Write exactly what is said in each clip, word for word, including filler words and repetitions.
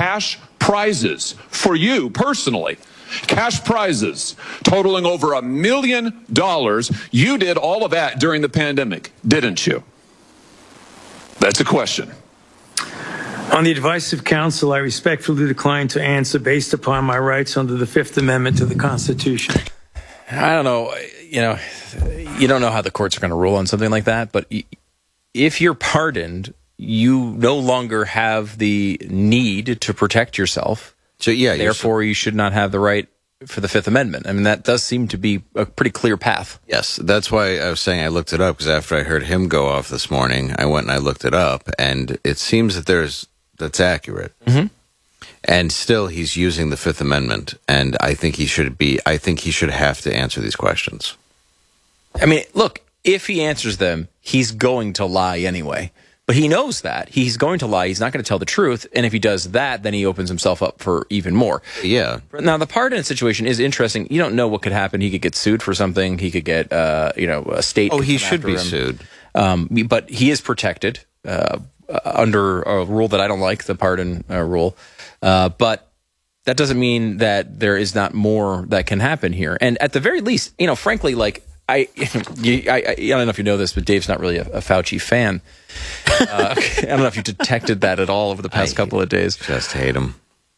cash prizes for you personally. Cash prizes totaling over a million dollars. You did all of that during the pandemic, didn't you? That's a question. On the advice of counsel, I respectfully decline to answer based upon my rights under the Fifth Amendment to the Constitution. I don't know. You know, you don't know how the courts are going to rule on something like that, but if you're pardoned, you no longer have the need to protect yourself. So, yeah, therefore, you should not have the right for the Fifth Amendment. I mean, that does seem to be a pretty clear path. Yes, that's why I was saying I looked it up, because after I heard him go off this morning, I went and I looked it up, and it seems that there's that's accurate. Mm-hmm. And still, he's using the Fifth Amendment, and I think he should be. I think he should have to answer these questions. I mean, look, if he answers them, he's going to lie anyway. But he knows that. He's going to lie. He's not going to tell the truth. And if he does that, then he opens himself up for even more. Yeah. Now, the pardon situation is interesting. You don't know what could happen. He could get sued for something. He could get, uh, you know, a state. Oh, he should be him. sued. Um, but he is protected uh, under a rule that I don't like, the pardon uh, rule. Uh, but that doesn't mean that there is not more that can happen here. And at the very least, you know, frankly, like, I, you, I, I don't know if you know this, but Dave's not really a, a Fauci fan. Uh, I don't know if you detected that at all over the past I couple of days. Just hate him.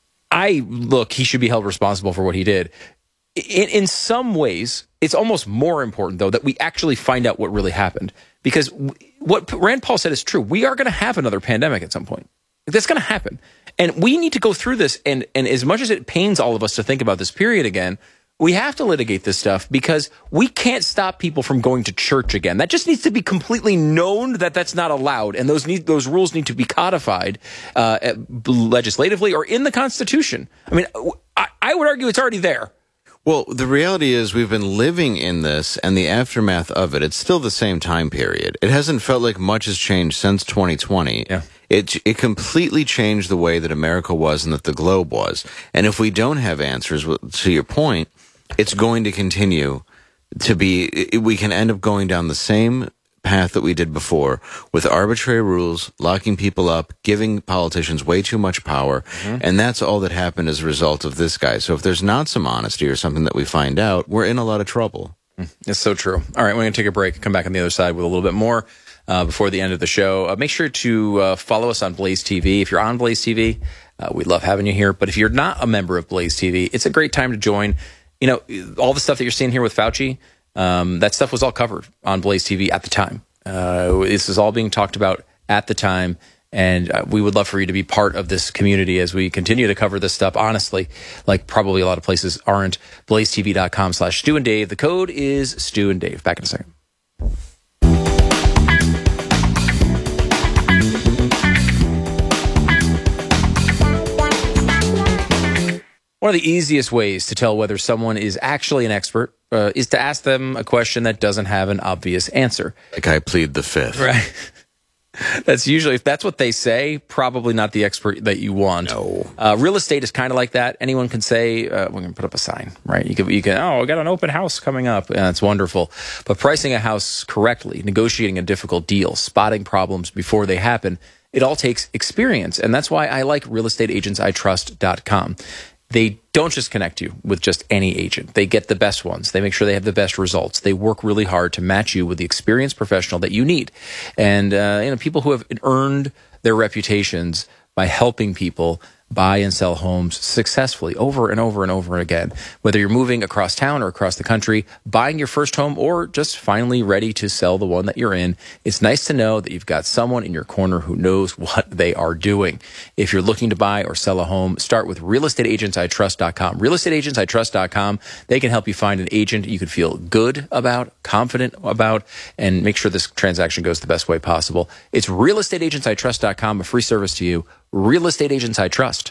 I look, he should be held responsible for what he did. In, in some ways, it's almost more important, though, that we actually find out what really happened. Because w- what Rand Paul said is true. We are going to have another pandemic at some point. That's going to happen. And we need to go through this. And, and as much as it pains all of us to think about this period again, we have to litigate this stuff because we can't stop people from going to church again. That just needs to be completely known that that's not allowed. And those need, those rules need to be codified uh, legislatively or in the Constitution. I mean, I, I would argue it's already there. Well, the reality is we've been living in this and the aftermath of it. It's still the same time period. It hasn't felt like much has changed since twenty twenty. Yeah. It it completely changed the way that America was and that the globe was. And if we don't have answers, to your point, it's going to continue to be, we can end up going down the same path that we did before with arbitrary rules, locking people up, giving politicians way too much power. Mm-hmm. And that's all that happened as a result of this guy. So if there's not some honesty or something that we find out, we're in a lot of trouble. It's so true. All right, we're going to take a break, come back on the other side with a little bit more uh, before the end of the show. Uh, make sure to uh, follow us on Blaze T V. If you're on Blaze T V, uh, we love having you here. But if you're not a member of Blaze T V, it's a great time to join. You know, all the stuff that you're seeing here with Fauci, um, that stuff was all covered on Blaze T V at the time. Uh, this is all being talked about at the time, and uh, we would love for you to be part of this community as we continue to cover this stuff, honestly, like probably a lot of places aren't. blazetv.com slash Stu and Dave. The code is Stu and Dave. Back in a second. One of the easiest ways to tell whether someone is actually an expert uh, is to ask them a question that doesn't have an obvious answer. Like I plead the fifth. Right. That's usually, if that's what they say, probably not the expert that you want. No. Uh, real estate is kind of like that. Anyone can say, uh, we're going to put up a sign, right? You can, you can, oh, I got an open house coming up. And that's wonderful. But pricing a house correctly, negotiating a difficult deal, spotting problems before they happen, it all takes experience. And that's why I like real estate agents I trust dot com. They don't just connect you with just any agent. They get the best ones. They make sure they have the best results. They work really hard to match you with the experienced professional that you need. And, uh, you know, people who have earned their reputations by helping people buy and sell homes successfully over and over and over again. Whether you're moving across town or across the country, buying your first home, or just finally ready to sell the one that you're in, it's nice to know that you've got someone in your corner who knows what they are doing. If you're looking to buy or sell a home, start with real estate agents I trust dot com. real estate agents I trust dot com. They can help you find an agent you can feel good about, confident about, and make sure this transaction goes the best way possible. It's real estate agents I trust dot com, a free service to you. Real Estate Agents I Trust.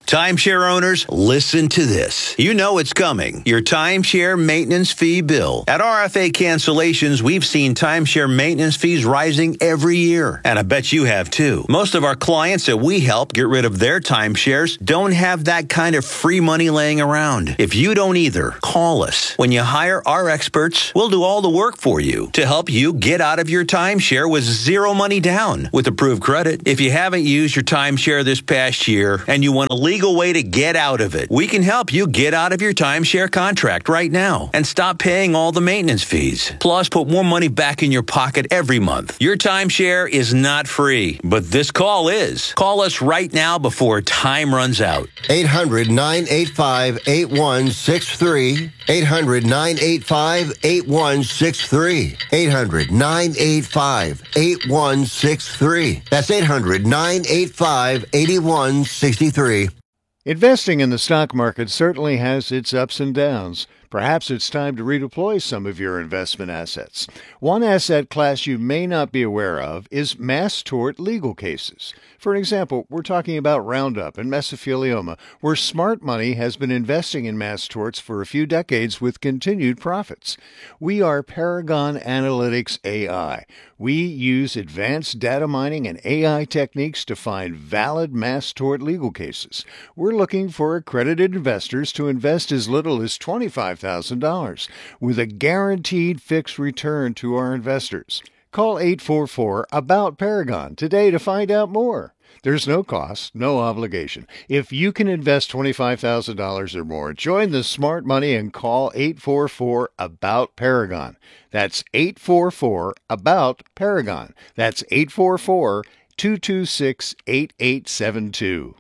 Timeshare owners, listen to this. You know it's coming. Your timeshare maintenance fee bill. At R F A Cancellations, we've seen timeshare maintenance fees rising every year. And I bet you have too. Most of our clients that we help get rid of their timeshares don't have that kind of free money laying around. If you don't either, call us. When you hire our experts, we'll do all the work for you to help you get out of your timeshare with zero money down with approved credit. If you haven't used your timeshare this past year and you want a legal way to get out of it, we can help you get out of your timeshare contract right now and stop paying all the maintenance fees. Plus, put more money back in your pocket every month. Your timeshare is not free, but this call is. Call us right now before time runs out. eight hundred, nine eight five, eight one six three. eight hundred, nine eight five, eight one six three. eight hundred, nine eight five, eight one six three. That's eight hundred, nine eight five, eight one six three. Investing in the stock market certainly has its ups and downs. Perhaps it's time to redeploy some of your investment assets. One asset class you may not be aware of is mass tort legal cases. For example, we're talking about Roundup and mesothelioma, where smart money has been investing in mass torts for a few decades with continued profits. We are Paragon Analytics A I. We use advanced data mining and A I techniques to find valid mass tort legal cases. We're looking for accredited investors to invest as little as twenty-five thousand dollars with a guaranteed fixed return to our investors. Call eight four four, A B O U T, Paragon today to find out more. There's no cost, no obligation. If you can invest twenty-five thousand dollars or more, join the smart money and call eight four four, A B O U T, Paragon. That's eight four four, A B O U T, Paragon. That's eight four four, two two six, eight eight seven two.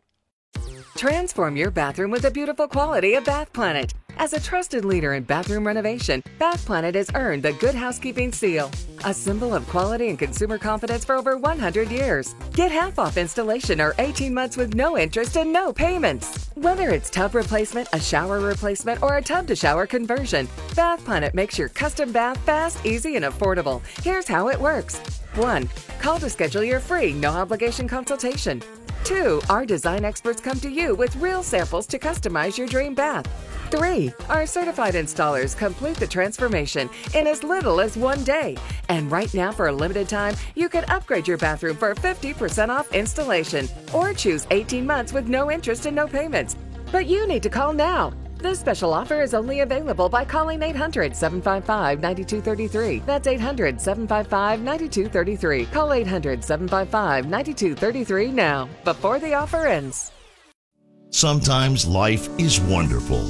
Transform your bathroom with the beautiful quality of Bath Planet. As a trusted leader in bathroom renovation, Bath Planet has earned the Good Housekeeping seal, a symbol of quality and consumer confidence for over one hundred years. Get half off installation or eighteen months with no interest and no payments. Whether it's tub replacement, a shower replacement, or a tub-to-shower conversion, Bath Planet makes your custom bath fast, easy, and affordable. Here's how it works. one. Call to schedule your free, no-obligation consultation. two. Our design experts come to you with real samples to customize your dream bath. three. Our certified installers complete the transformation in as little as one day. And right now, for a limited time, you can upgrade your bathroom for fifty percent off installation or choose eighteen months with no interest and no payments. But you need to call now. This special offer is only available by calling eight hundred, seven five five, nine two three three. That's eight hundred, seven five five, nine two three three. Call eight hundred, seven five five, nine two three three now, before the offer ends. Sometimes life is wonderful,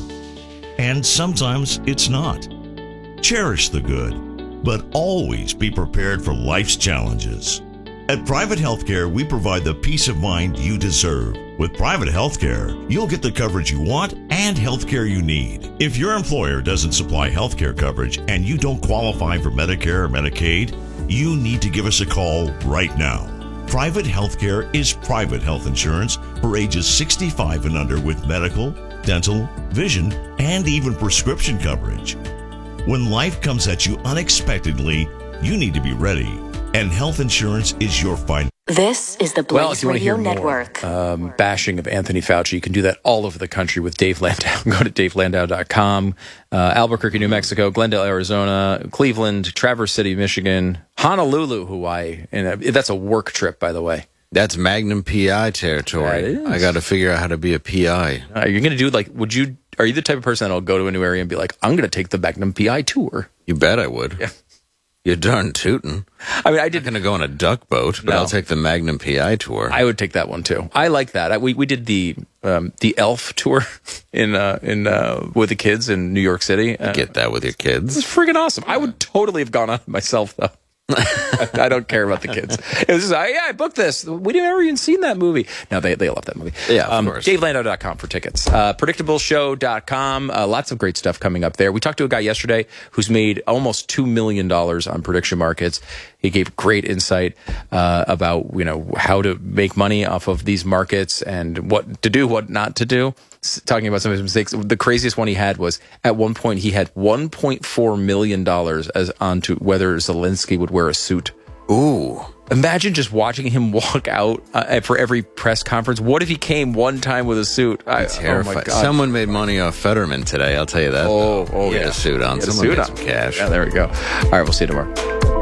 and sometimes it's not. Cherish the good, but always be prepared for life's challenges. At Private Healthcare, we provide the peace of mind you deserve. With Private Healthcare, you'll get the coverage you want and healthcare you need. If your employer doesn't supply healthcare coverage and you don't qualify for Medicare or Medicaid, you need to give us a call right now. Private Healthcare is private health insurance for ages sixty-five and under with medical, dental, vision, and even prescription coverage. When life comes at you unexpectedly, you need to be ready. And health insurance is your final. This is the Blaze Well, if you want to Radio hear more Network. um, bashing of Anthony Fauci, you can do that all over the country with Dave Landau. Go to dave landau dot com. Uh, Albuquerque, New Mexico, Glendale, Arizona, Cleveland, Traverse City, Michigan, Honolulu, Hawaii. And uh, that's a work trip, by the way. That's Magnum P I territory. That is. I got to figure out how to be a P I. Uh, you're going to do like, would you, are you the type of person that'll go to a new area and be like, I'm going to take the Magnum P I tour? You bet I would. Yeah. You're darn tootin'. I mean, I did. I'm going to go on a duck boat, but No. I'll take the Magnum P I tour. I would take that one too. I like that. I, we we did the um, the Elf tour in uh, in uh, with the kids in New York City. Uh, Get that with your It's kids. freaking awesome. I would totally have gone on it myself though. I, I don't care about the kids. It was just, I, yeah, I booked this. We didn't ever even seen that movie. No, they they love that movie. Yeah, of um, course. dave landau dot com for tickets. Uh, predictable show dot com. Uh, lots of great stuff coming up there. We talked to a guy yesterday who's made almost two million dollars on prediction markets. He gave great insight uh, about you know how to make money off of these markets and what to do, what not to do. S- Talking about some of his mistakes. The craziest one he had was at one point he had one point four million dollars as onto whether Zelensky would wear a suit. Ooh. Imagine just watching him walk out uh, for every press conference. What if he came one time with a suit? I, Terrified. Oh my God. Someone made money off Fetterman today, I'll tell you that. Oh, though. oh He had yeah. a suit on. He had a Someone suit made on. some cash. Yeah, there we go. All right, we'll see you tomorrow.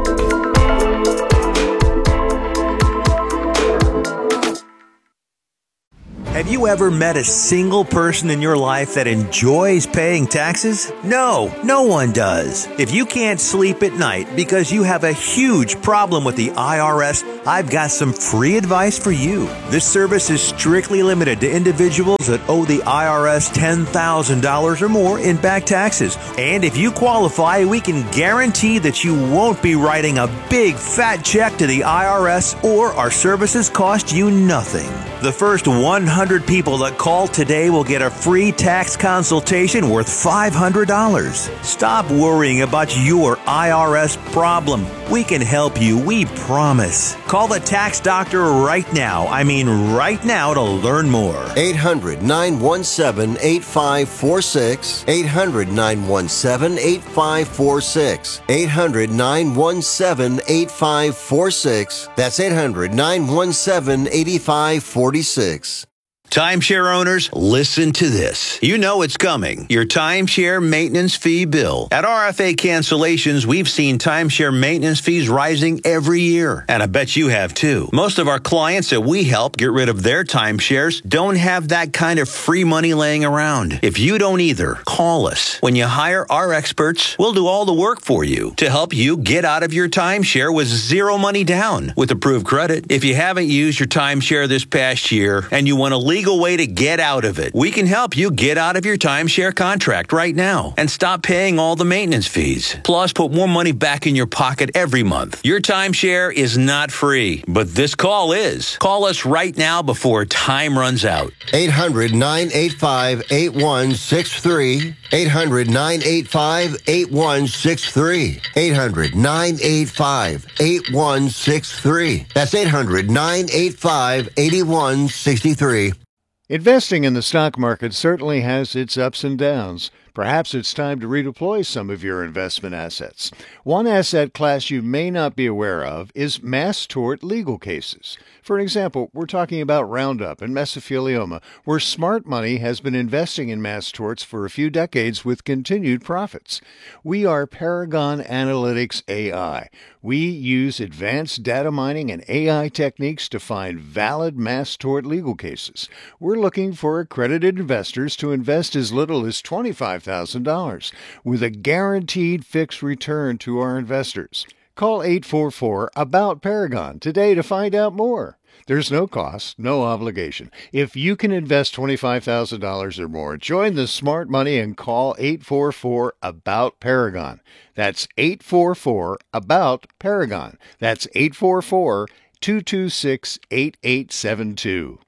Have you ever met a single person in your life that enjoys paying taxes? No, no one does. If you can't sleep at night because you have a huge problem with the I R S, I've got some free advice for you. This service is strictly limited to individuals that owe the I R S ten thousand dollars or more in back taxes. And if you qualify, we can guarantee that you won't be writing a big fat check to the I R S, or our services cost you nothing. The first one hundred people that call today will get a free tax consultation worth five hundred dollars. Stop worrying about your I R S problem. We can help you, we promise. Call the tax doctor right now. I mean right now to learn more. eight hundred, nine one seven, eight five four six. eight hundred, nine one seven, eight five four six. eight hundred, nine one seven, eight five four six. That's eight hundred, nine one seven, eight five four six. Timeshare owners, listen to this. You know it's coming. Your timeshare maintenance fee bill. At R F A Cancellations, we've seen timeshare maintenance fees rising every year. And I bet you have too. Most of our clients that we help get rid of their timeshares don't have that kind of free money laying around. If you don't either, call us. When you hire our experts, we'll do all the work for you to help you get out of your timeshare with zero money down with approved credit. If you haven't used your timeshare this past year and you want to leave legal way to get out of it. We can help you get out of your timeshare contract right now and stop paying all the maintenance fees. Plus, put more money back in your pocket every month. Your timeshare is not free, but this call is. Call us right now before time runs out. eight hundred, nine eight five, eight one six three. eight hundred, nine eight five, eight one six three. eight hundred, nine eight five, eight one six three. That's eight hundred, nine eight five, eight one six three. Investing in the stock market certainly has its ups and downs. Perhaps it's time to redeploy some of your investment assets. One asset class you may not be aware of is mass tort legal cases. For example, we're talking about Roundup and mesothelioma, where smart money has been investing in mass torts for a few decades with continued profits. We are Paragon Analytics A I. We use advanced data mining and A I techniques to find valid mass tort legal cases. We're looking for accredited investors to invest as little as twenty-five thousand dollars with a guaranteed fixed return to our investors. Call eight four four, A B O U T, Paragon today to find out more. There's no cost, no obligation. If you can invest twenty-five thousand dollars or more, join the smart money and call eight four four, A B O U T, Paragon. That's eight four four, A B O U T, Paragon. That's eight four four, two two six, eight eight seven two.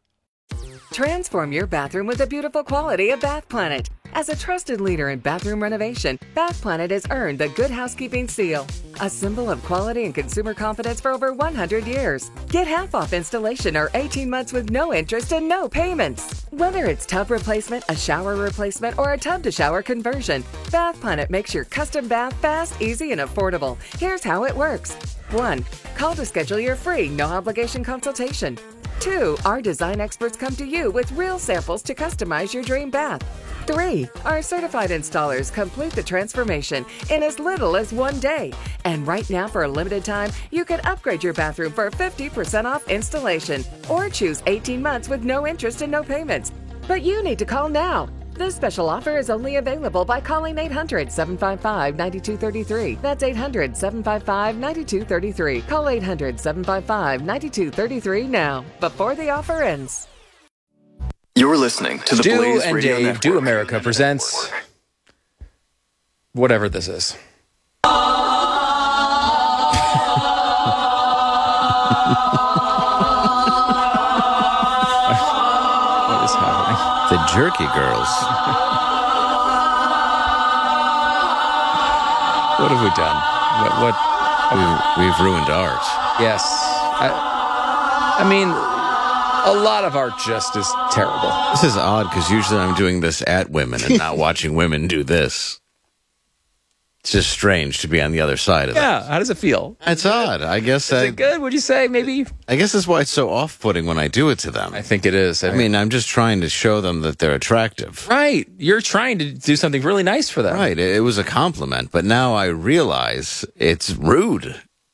Transform your bathroom with the beautiful quality of Bath Planet. As a trusted leader in bathroom renovation, Bath Planet has earned the Good Housekeeping seal, a symbol of quality and consumer confidence for over one hundred years. Get half off installation or eighteen months with no interest and no payments. Whether it's tub replacement, a shower replacement, or a tub-to-shower conversion, Bath Planet makes your custom bath fast, easy, and affordable. Here's how it works. one. Call to schedule your free, no-obligation consultation. two. Our design experts come to you with real samples to customize your dream bath. three. Our certified installers complete the transformation in as little as one day. And right now, for a limited time, you can upgrade your bathroom for fifty percent off installation or choose eighteen months with no interest and no payments. But you need to call now. This special offer is only available by calling eight hundred, seven five five, nine two three three. That's eight hundred, seven five five, nine two three three. Call eight hundred, seven five five, nine two three three now, before the offer ends. You're listening to the Stu Blaze and Radio Dave, Network. Do America presents whatever this is. What is happening? The Jerky Girls. What have we done? What? what We've, we've ruined ours. yes. I, I mean, a lot of art just is terrible. This is odd because usually I'm doing this at women and not watching women do this. It's just strange to be on the other side of Yeah. that. How does it feel? It's odd. I guess Is I, it good? Would you say maybe? I guess that's why it's so off-putting when I do it to them. I think it is. I mean, I'm just trying to show them that they're attractive. right. You're trying to do something really nice for them. Right. It, it was a compliment, but now I realize it's rude.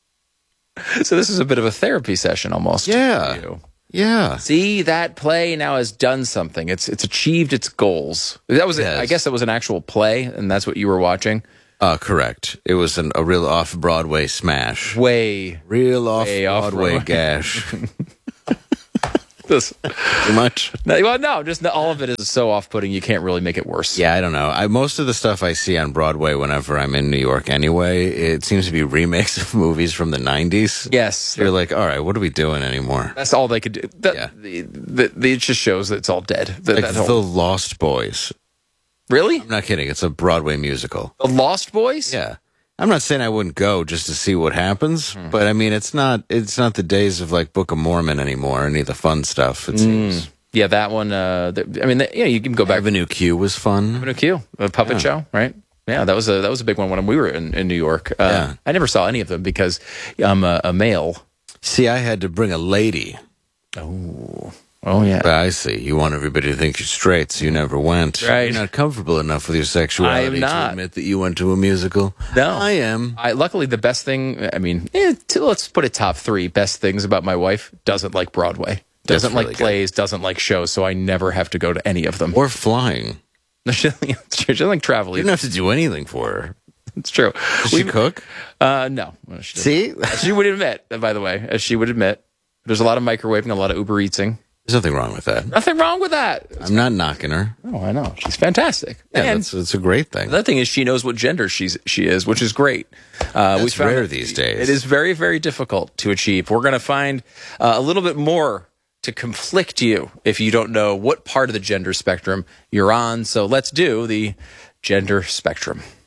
So this is a bit of a therapy session almost. Yeah. for you. Yeah. See, that play now has done something. It's it's achieved its goals. That was, Yes. I guess, that was an actual play, and that's what you were watching. Uh, correct. It was an, a real off-Broadway smash. Way, Real Way off-Broadway off-Broadway. gash. this, Too much? no, well, no, just all of it is so off-putting. You can't really make it worse. Yeah, I don't know. I, most of the stuff I see on Broadway whenever I'm in New York anyway, it seems to be remakes of movies from the nineties. Yes, You're like, all right, what are we doing anymore? that's all they could do. That, Yeah. the, the, the, it just shows that it's all dead. That, Like that The whole, Lost Boys. really, I'm not kidding. It's a Broadway musical. the Lost Boys. Yeah. I'm not saying I wouldn't go just to see what happens, Hmm. but I mean, it's not it's not the days of like Book of Mormon anymore, any of the fun stuff, it seems. Yeah, that one. Uh, the, I mean, the, you know, you can go back. Avenue Q was fun. Avenue Q, a puppet Yeah. show, right? Yeah, that was a that was a big one when we were in, in New York. Uh, Yeah. I never saw any of them because I'm a, a male. See, I had to bring a lady. Oh yeah, I see. You want everybody to think you're straight, so you never went. Right. You're not comfortable enough with your sexuality I am not. to admit that you went to a musical. No. I am. I luckily the best thing. I mean, eh, t- let's put it top three best things about my wife. Doesn't like Broadway. That's Doesn't really like good. plays. Doesn't like shows. So I never have to go to any of them. Or flying. she doesn't like travel You either. don't have to do anything for her. It's true. Does she cook? Uh, no. No, she doesn't. See? She would admit, by the way, as she would admit, there's a lot of microwaving, a lot of Uber Eatsing. There's nothing wrong with that. Nothing wrong with that. I'm not knocking her. Oh, I know. She's fantastic. Yeah, and that's, that's a great thing. the other thing is she knows what gender she's she is, which is great. Uh, That's found rare that these days. It is very, very difficult to achieve. We're going to find uh, a little bit more to conflict you if you don't know what part of the gender spectrum you're on. So let's do the gender spectrum.